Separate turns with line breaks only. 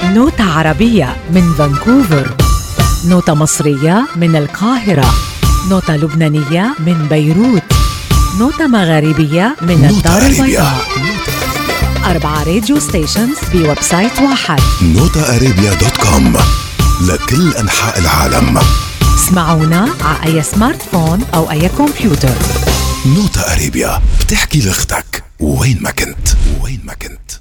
نوتة عربية من فانكوفر، نوتة مصرية من القاهرة، نوتة لبنانية من بيروت، نوتة مغاربية من الدار البيضاء. 4 راديو ستيشنز بويب سايت واحد،
notaarabia.com، لكل أنحاء العالم.
اسمعونا على أي سمارت فون أو أي كمبيوتر.
نوتا أرابيا، بتحكي لأختك وين ما كنت.